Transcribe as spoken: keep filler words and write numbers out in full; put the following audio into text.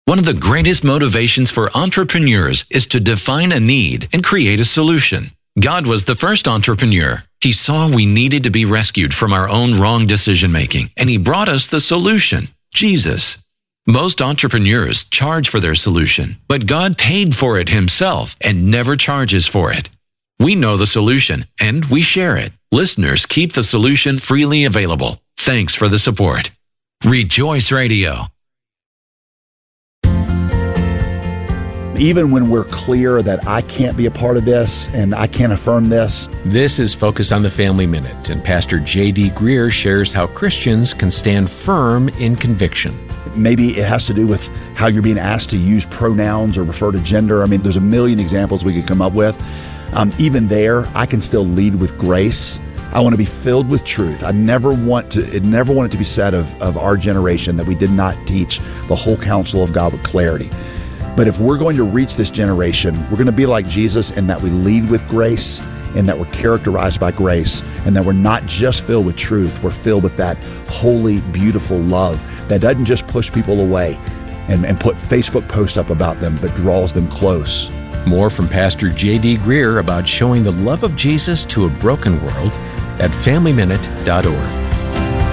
One of the greatest motivations for entrepreneurs is to define a need and create a solution. God was the first entrepreneur. He saw we needed to be rescued from our own wrong decision-making, and He brought us the solution, Jesus. Most entrepreneurs charge for their solution, but God paid for it Himself and never charges for it. We know the solution, and we share it. Listeners keep the solution freely available. Thanks for the support. Rejoice Radio. Even when we're clear that I can't be a part of this and I can't affirm this. This is Focus on the Family Minute, and Pastor J D Greear shares how Christians can stand firm in conviction. Maybe it has to do with how you're being asked to use pronouns or refer to gender. I mean, there's a million examples we could come up with. Um, even there, I can still lead with grace. I want to be filled with truth. I never want to, it never want it to be said of, of our generation that we did not teach the whole counsel of God with clarity. But if we're going to reach this generation, we're going to be like Jesus in that we lead with grace, and that we're characterized by grace, and that we're not just filled with truth, we're filled with that holy, beautiful love that doesn't just push people away and, and put Facebook posts up about them, but draws them close. More from Pastor J D Greear about showing the love of Jesus to a broken world at family minute dot org.